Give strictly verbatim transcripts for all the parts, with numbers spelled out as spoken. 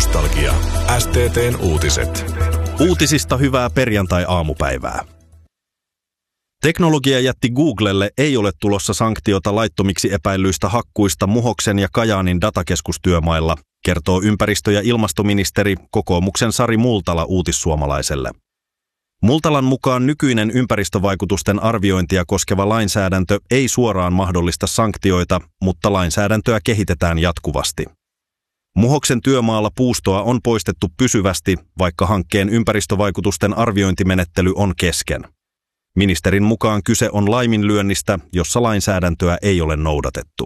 Nostalgia. S T T:n uutiset. Uutisista hyvää perjantai-aamupäivää. Teknologiajätti Googlelle ei ole tulossa sanktiota laittomiksi epäillyistä hakkuista Muhoksen ja Kajaanin datakeskustyömailla, kertoo ympäristö- ja ilmastoministeri kokoomuksen Sari Multala Uutissuomalaiselle. Multalan mukaan nykyinen ympäristövaikutusten arviointia koskeva lainsäädäntö ei suoraan mahdollista sanktioita, mutta lainsäädäntöä kehitetään jatkuvasti. Muhoksen työmaalla puustoa on poistettu pysyvästi, vaikka hankkeen ympäristövaikutusten arviointimenettely on kesken. Ministerin mukaan kyse on laiminlyönnistä, jossa lainsäädäntöä ei ole noudatettu.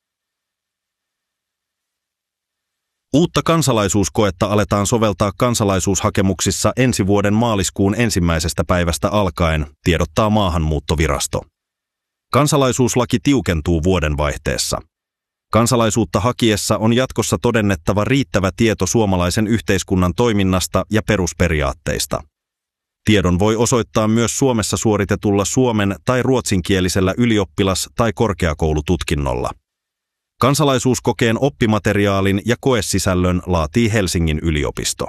Uutta kansalaisuuskoetta aletaan soveltaa kansalaisuushakemuksissa ensi vuoden maaliskuun ensimmäisestä päivästä alkaen, tiedottaa Maahanmuuttovirasto. Kansalaisuuslaki tiukentuu vuodenvaihteessa. Kansalaisuutta hakiessa on jatkossa todennettava riittävä tieto suomalaisen yhteiskunnan toiminnasta ja perusperiaatteista. Tiedon voi osoittaa myös Suomessa suoritetulla suomen- tai ruotsinkielisellä ylioppilas- tai korkeakoulututkinnolla. Kansalaisuuskokeen oppimateriaalin ja koesisällön laatii Helsingin yliopisto.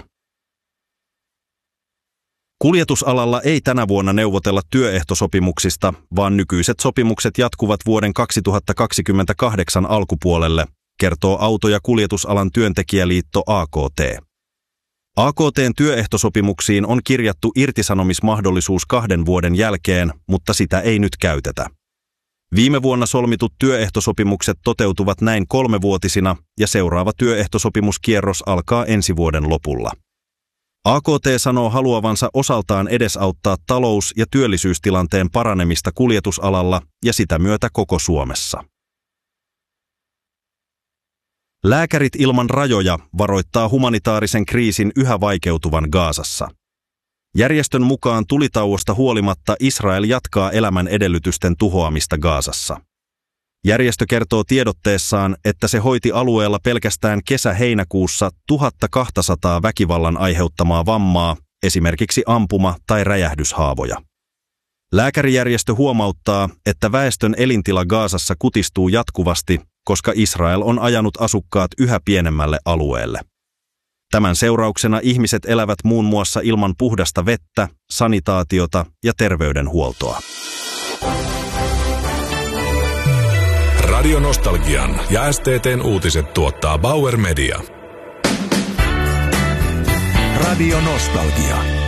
Kuljetusalalla ei tänä vuonna neuvotella työehtosopimuksista, vaan nykyiset sopimukset jatkuvat vuoden kaksituhattakaksikymmentäkahdeksan alkupuolelle, kertoo Auto- ja kuljetusalan työntekijäliitto A K T. A K T:n työehtosopimuksiin on kirjattu irtisanomismahdollisuus kahden vuoden jälkeen, mutta sitä ei nyt käytetä. Viime vuonna solmitut työehtosopimukset toteutuvat näin kolmevuotisina ja seuraava työehtosopimuskierros alkaa ensi vuoden lopulla. A K T sanoo haluavansa osaltaan edesauttaa talous- ja työllisyystilanteen paranemista kuljetusalalla ja sitä myötä koko Suomessa. Lääkärit ilman rajoja varoittaa humanitaarisen kriisin yhä vaikeutuvan Gazassa. Järjestön mukaan tulitauosta huolimatta Israel jatkaa elämän edellytysten tuhoamista Gazassa. Järjestö kertoo tiedotteessaan, että se hoiti alueella pelkästään kesä-heinäkuussa tuhatkaksisataa väkivallan aiheuttamaa vammaa, esimerkiksi ampuma- tai räjähdyshaavoja. Lääkärijärjestö huomauttaa, että väestön elintila Gazassa kutistuu jatkuvasti, koska Israel on ajanut asukkaat yhä pienemmälle alueelle. Tämän seurauksena ihmiset elävät muun muassa ilman puhdasta vettä, sanitaatiota ja terveydenhuoltoa. Radio Nostalgian ja S T T:n uutiset tuottaa Bauer Media. Radio Nostalgia.